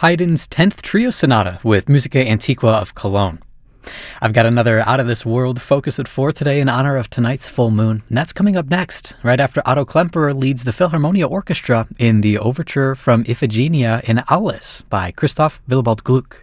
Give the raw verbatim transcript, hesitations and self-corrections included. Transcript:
Haydn's tenth Trio Sonata with Musica Antiqua of Cologne. I've got another out-of-this-world focus at four today in honor of tonight's full moon, and that's coming up next, right after Otto Klemperer leads the Philharmonia Orchestra in the overture from Iphigenia in Aulis by Christoph Willibald Gluck.